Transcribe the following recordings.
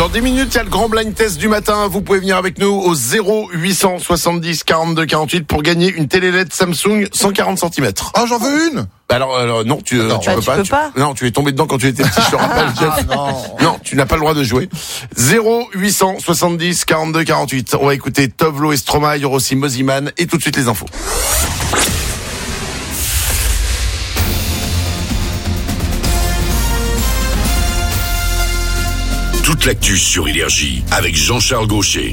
Dans 10 minutes, il y a le grand blind test du matin. Vous pouvez venir avec nous au 0870 42 48 pour gagner une télé LED Samsung 140 cm. Ah, j'en veux une. Alors non, tu peux pas. Non, tu es tombé dedans quand tu étais petit, je te rappelle. Non, tu n'as pas le droit de jouer. 0870 42 48. On va écouter Tovlo et Stromae, il y aura aussi Moziman et tout de suite les infos. Toute l'actu sur Énergie avec Jean-Charles Gaucher.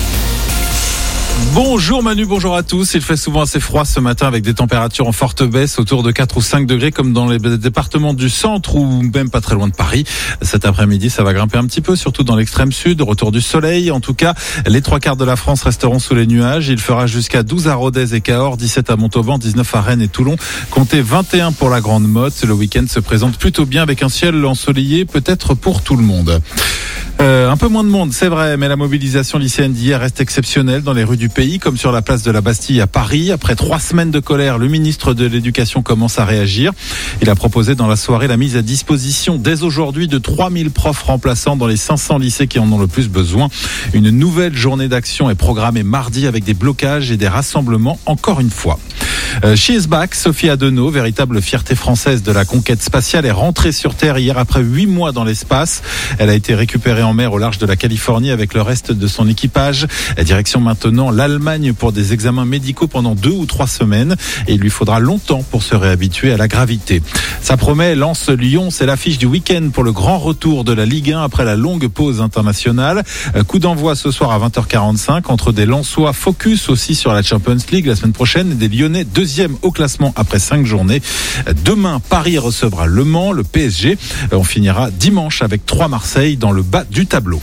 Bonjour Manu, bonjour à tous. Il fait souvent assez froid ce matin avec des températures en forte baisse autour de 4 ou 5 degrés comme dans les départements du centre ou même pas très loin de Paris. Cet après-midi, ça va grimper un petit peu, surtout dans l'extrême sud. Retour du soleil. En tout cas, les 3/4 de la France resteront sous les nuages. Il fera jusqu'à 12 à Rodez et Cahors, 17 à Montauban, 19 à Rennes et Toulon. Comptez 21 pour la Grande Motte. Le week-end se présente plutôt bien avec un ciel ensoleillé, peut-être pour tout le monde. Un peu moins de monde, c'est vrai, mais la mobilisation lycéenne d'hier reste exceptionnelle dans les rues du pays, comme sur la place de la Bastille à Paris. Après 3 semaines de colère, le ministre de l'Éducation commence à réagir. Il a proposé dans la soirée la mise à disposition dès aujourd'hui de 3000 profs remplaçants dans les 500 lycées qui en ont le plus besoin. Une nouvelle journée d'action est programmée mardi avec des blocages et des rassemblements encore une fois. She is back, Sophie Adenau, véritable fierté française de la conquête spatiale, est rentrée sur Terre hier après 8 mois dans l'espace. Elle a été récupérée en mer au large de la Californie avec le reste de son équipage. Direction maintenant l'Allemagne pour des examens médicaux pendant 2 ou 3 semaines et il lui faudra longtemps pour se réhabituer à la gravité. Ça promet, Lens-Lyon, c'est l'affiche du week-end pour le grand retour de la Ligue 1 après la longue pause internationale. Coup d'envoi ce soir à 20h45 entre des Lensois focus aussi sur la Champions League la semaine prochaine et des Lyonnais deuxième au classement après 5 journées. Demain, Paris recevra Le Mans, le PSG. On finira dimanche avec 3 Marseille dans le bas du tableau.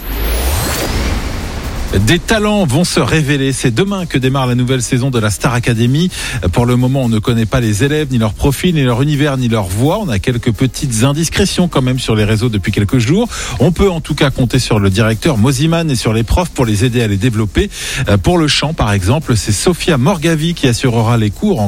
Des talents vont se révéler. C'est demain que démarre la nouvelle saison de la Star Academy. Pour le moment, on ne connaît pas les élèves, ni leur profil, ni leur univers, ni leur voix. On a quelques petites indiscrétions quand même sur les réseaux depuis quelques jours. On peut en tout cas compter sur le directeur Moziman et sur les profs pour les aider à les développer. Pour le chant, par exemple, c'est Sophia Morgavi qui assurera les cours en